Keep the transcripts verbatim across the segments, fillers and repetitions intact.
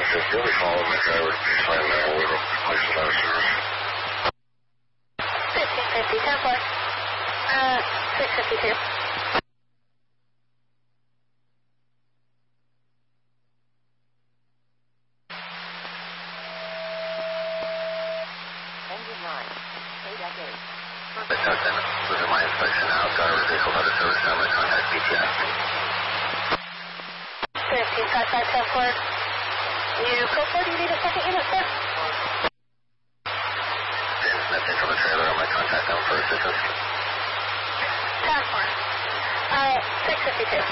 If you'll be following my driver to be fine now, we'll replace it out of service. fifteen fifty, ten four. Uh, six fifty-two. Engine nine. eight at eight. Justin, this is my inspection now. Driver vehicle out of service. Now my contact B T S. fifteen five five, ten four. You go for it. Do you need a second unit, sir? James Smith from the trailer on my contact down for assistance. ten four. Uh, six fifty-two.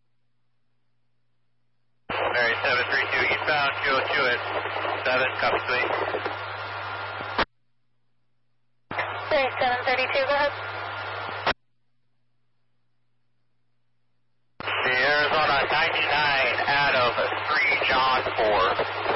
Mary seven three two, eastbound, two oh two at seven, copy three. Mary seven thirty-two, go ahead. The Arizona ninety-nine out of three John four.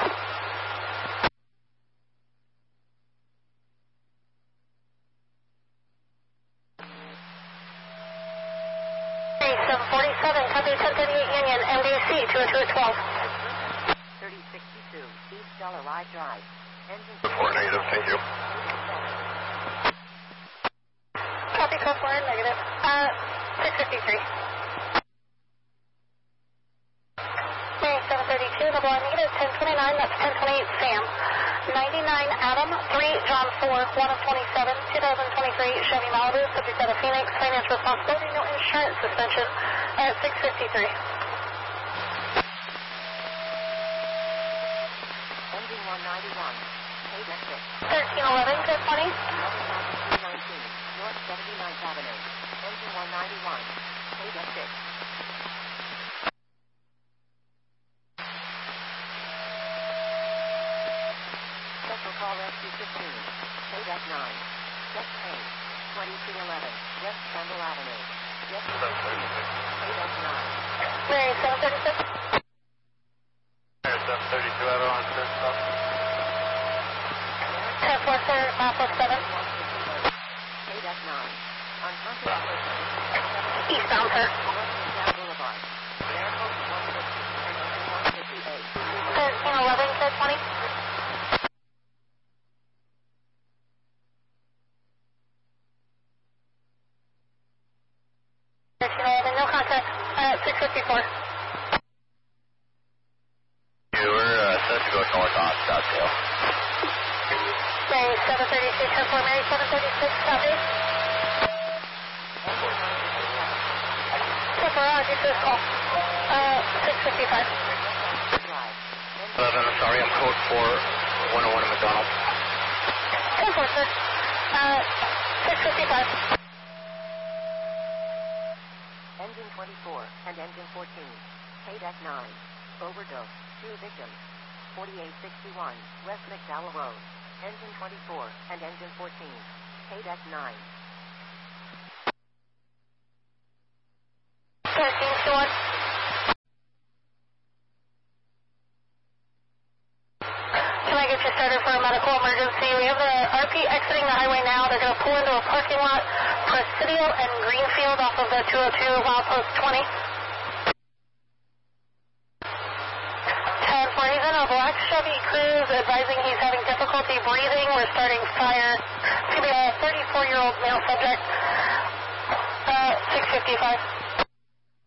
seven forty-seven, copy ten thirty-eight Union, M D C, two oh two at twelve. thirty sixty-two, East Delaware Drive. Engine Report negative, thank you. Copy, code four, negative. Uh, six fifty-three. Mary seven thirty-two, double I negative, ten twenty-nine, that's ten twenty-eight Sam. ninety-nine Adam, three John four, one of twenty-seven, twenty twenty-three Chevy Malibu, subject out of Phoenix, finance responsibility, no insurance suspension, at six fifty-three. Engine one ninety-one. eight at six. thirteen eleven, good twenty. two nineteen, North seventy-ninth Avenue. Engine one ninety-one. eight at six. Special call S two fifteen. eight at nine. Check A. twenty-two eleven. West Campbell Avenue. Yes, fifteen. eight at nine. Mary seven thirty-six. Mary seven thirty-two, out on service stop. ten four, sir, Mouthwest seven. eight at nine. On contact person. Eastbound, sir. Down Boulevard. Airport one fifty. one fifty-eight. thirteen eleven, good twenty. thirteen eleven, no contact, uh, six fifty-four. You were uh, set to go north on Scottsdale. Mary seven thirty-two, ten four, Mary seven thirty-six, copy. ten four, I'll get this call. Uh, six fifty-five. Drive. eleven, I'm sorry, I'm code four, one oh one at McDonald. ten four, sir. Uh, six fifty-five. Engine twenty-four and engine fourteen. eight at nine. Overdose. Two victims. forty-eight sixty-one West McDowell Road. Engine twenty-four and engine fourteen. eight at nine. thirteen two one. Can I get you started for a medical emergency? We have the R P exiting the highway now. They're going to pull into a parking lot, Presidio and Greenfield off of the two oh two, milepost twenty. ten four, he's in a black Chevy Cruze, advising he's having difficulty breathing. We're starting fire. It's going to be a thirty-four-year-old male subject. Uh, six fifty-five.